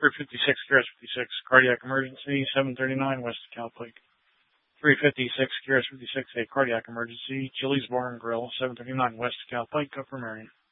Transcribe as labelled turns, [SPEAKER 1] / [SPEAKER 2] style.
[SPEAKER 1] 356 QRS 56, cardiac emergency, 739 West Cal Pike. 356 QRS 56, a cardiac emergency, Chili's Bar and Grill, 739 West Cal Pike, Upper Marion.